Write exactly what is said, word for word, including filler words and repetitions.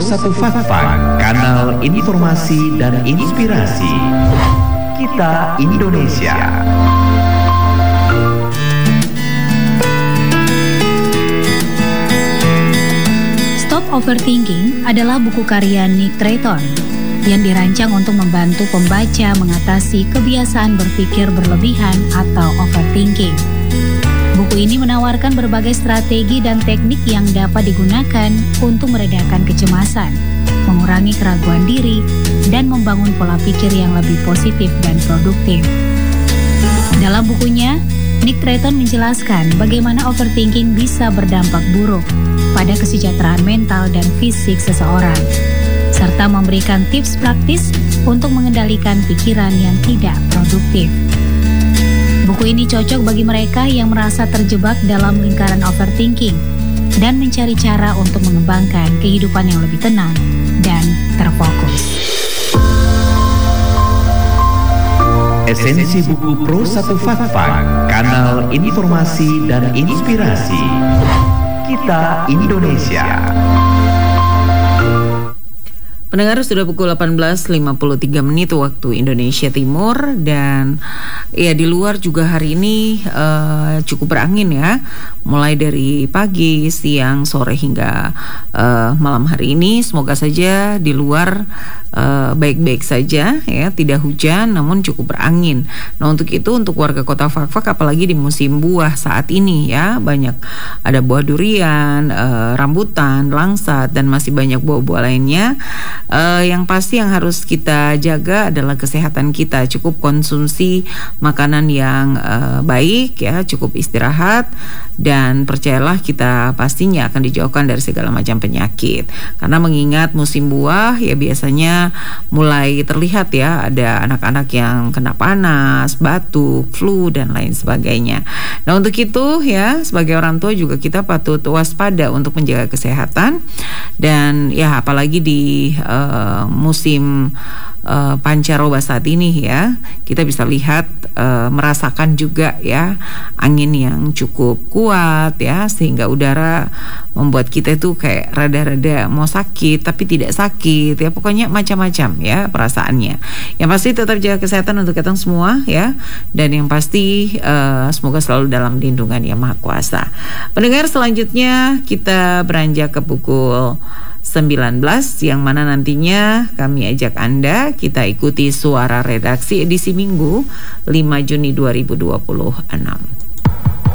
satu Fatfak, kanal informasi dan inspirasi. Kita Indonesia. Stop Overthinking adalah buku karya Nick Drayton yang dirancang untuk membantu pembaca mengatasi kebiasaan berpikir berlebihan atau overthinking. Buku ini menawarkan berbagai strategi dan teknik yang dapat digunakan untuk meredakan kecemasan, mengurangi keraguan diri, dan membangun pola pikir yang lebih positif dan produktif. Dalam bukunya, Nick Drayton menjelaskan bagaimana overthinking bisa berdampak buruk pada kesejahteraan mental dan fisik seseorang, serta memberikan tips praktis untuk mengendalikan pikiran yang tidak produktif. Buku ini cocok bagi mereka yang merasa terjebak dalam lingkaran overthinking dan mencari cara untuk mengembangkan kehidupan yang lebih tenang dan terfokus. Esensi buku Pro satu Fatfak, kanal informasi dan inspirasi. Kita Indonesia. Pendengar, sudah pukul delapan belas lima puluh tiga menit waktu Indonesia Timur, dan ya di luar juga hari ini uh, cukup berangin ya, mulai dari pagi, siang, sore hingga uh, malam hari ini. Semoga saja di luar uh, baik-baik saja ya, tidak hujan namun cukup berangin. Nah, untuk itu untuk warga Kota Fakfak, apalagi di musim buah saat ini ya, banyak ada buah durian, uh, rambutan, langsat, dan masih banyak buah-buah lainnya. Uh, yang pasti yang harus kita jaga adalah kesehatan kita. Cukup konsumsi makanan yang uh, baik ya, cukup istirahat, dan percayalah kita pastinya akan dijauhkan dari segala macam penyakit. Karena mengingat musim buah ya, biasanya mulai terlihat ya, ada anak-anak yang kena panas, batuk, flu, dan lain sebagainya. Nah, untuk itu ya, sebagai orang tua juga kita patut waspada untuk menjaga kesehatan. Dan ya apalagi di Uh, musim uh, pancaroba saat ini ya, kita bisa lihat uh, merasakan juga ya angin yang cukup kuat ya, sehingga udara membuat kita itu kayak rada-rada mau sakit tapi tidak sakit ya, pokoknya macam-macam ya perasaannya. Yang pasti tetap jaga kesehatan untuk kita semua ya, dan yang pasti uh, semoga selalu dalam lindungan Yang Maha Kuasa. Pendengar, selanjutnya kita beranjak ke pukul sembilan belas, yang mana nantinya kami ajak Anda kita ikuti suara redaksi edisi Minggu lima Juni dua ribu dua puluh enam.